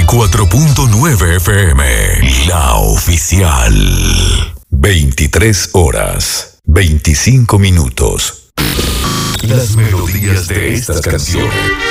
94.9 FM, la oficial. 23 horas, 25 minutos. Las melodías de estas canciones